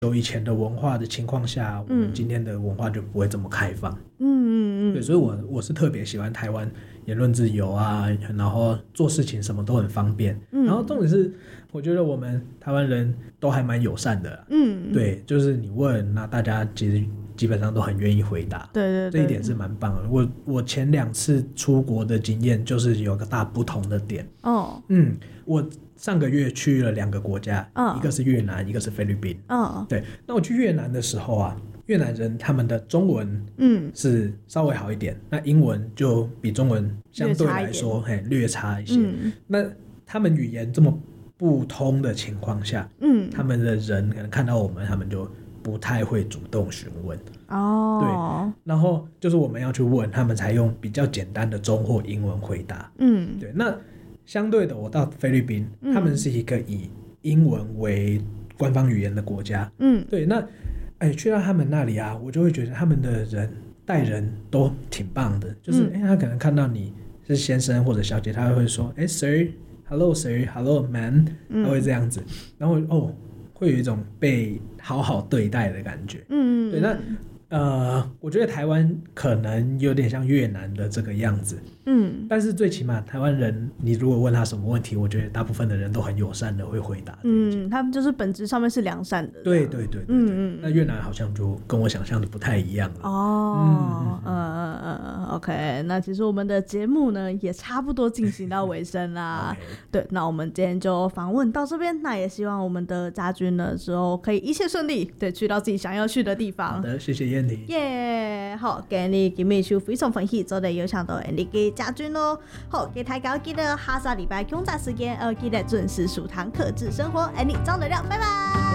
有以前的文化的情况下，我们今天的文化就不会这么开放。对，所以我是特别喜欢台湾言论自由啊，然后做事情什么都很方便。然后重点是，我觉得我们台湾人都还蛮友善的啦。对，就是你问，那大家其实基本上都很愿意回答。 对， 这一点是蛮棒的。我前2次出国的经验就是有个大不同的点。我上个月去了2个国家，一个是越南，一个是菲律宾。对，那我去越南的时候啊，越南人他们的中文是稍微好一点，那英文就比中文相对来说略差一些。那他们语言这么不通的情况下，他们的人可能看到我们，他们就不太会主动询问。对，然后就是我们要去问，他们才用比较简单的中或英文回答。对，那相对的，我到菲律宾，他们是一个以英文为官方语言的国家。对，那去到他们那里啊，我就会觉得他们的人待人都挺棒的，就是他可能看到你是先生或者小姐，他会说Sir，Hello Sir，Hello Man，他会这样子，然后会有一种被好好对待的感觉。对，那我觉得台湾可能有点像越南的这个样子。但是最起码台湾人，你如果问他什么问题，我觉得大部分的人都很友善的会回答。 他们就是本质上面是良善的。 对。那越南好像就跟我想象的不太一样了。 OK， 那其实我们的节目呢也差不多进行到尾声啦。对，那我们今天就访问到这边，那也希望我们的家军呢之后可以一切顺利，对，去到自己想要去的地方。 好的，谢谢燕婷。 好，今日今日就非常欢喜做的有請到你嘅家軍咯。好，給大家記得下個禮拜空雜時間記得準時收聽客製生活，你張得了，拜拜。